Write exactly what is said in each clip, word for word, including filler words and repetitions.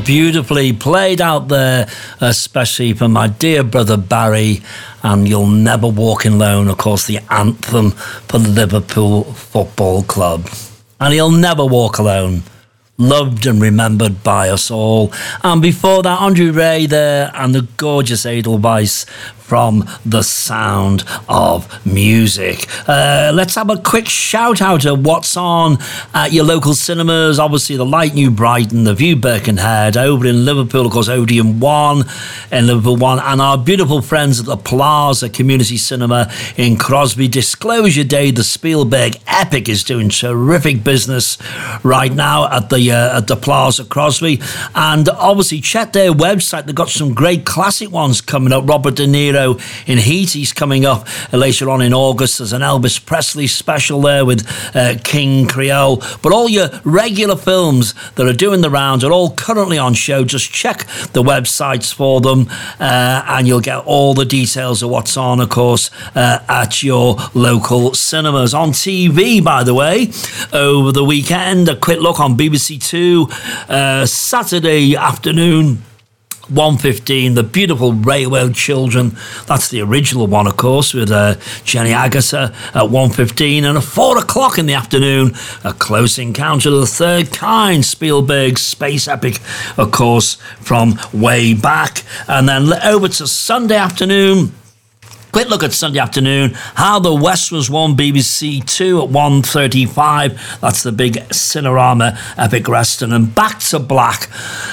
Beautifully played out there, especially for my dear brother Barry, and You'll Never Walk Alone, of course, the anthem for the Liverpool Football Club. And He'll Never Walk Alone, loved and remembered by us all. And before that, Andrew Ray there, and the gorgeous Edelweiss from The Sound of Music. Uh, let's have a quick shout out of what's on at your local cinemas. Obviously, the Light New Brighton, the View Birkenhead, over in Liverpool, of course, Odeon One in Liverpool One, and our beautiful friends at the Plaza Community Cinema in Crosby. Disclosure Day, the Spielberg epic, is doing terrific business right now at the uh, at the Plaza Crosby. And obviously, check their website. They've got some great classic ones coming up. Robert De Niro in Heat, he's coming up later on in August. There's an Elvis Presley special there with uh, King Creole. But all your regular films that are doing the rounds are all currently on show. Just check the websites for them uh, and you'll get all the details of what's on, of course, uh, at your local cinemas. On T V, by the way, over the weekend, a quick look on B B C Two, uh, Saturday afternoon, one fifteen, The Beautiful Railroad Children. That's the original one, of course, with uh, Jenny Agutter at one fifteen. And at four o'clock in the afternoon, A Close Encounter of the Third Kind, Spielberg's space epic, of course, from way back. And then over to Sunday afternoon, quick look at Sunday afternoon, How the West Was Won, B B C Two at one thirty-five. That's the big Cinerama epic western. And Back to Black,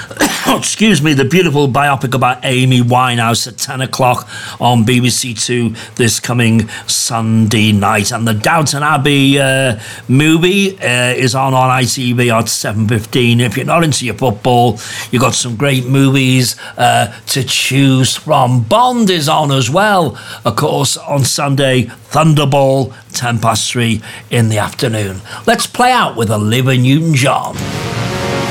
excuse me, the beautiful biopic about Amy Winehouse at ten o'clock on B B C Two this coming Sunday night. And the Downton Abbey uh, movie uh, is on on I T V at seven fifteen. If you're not into your football, you've got some great movies uh, to choose from. Bond is on as well, of course, on Sunday. Thunderball, ten past three in the afternoon. Let's play out with Olivia Newton-John.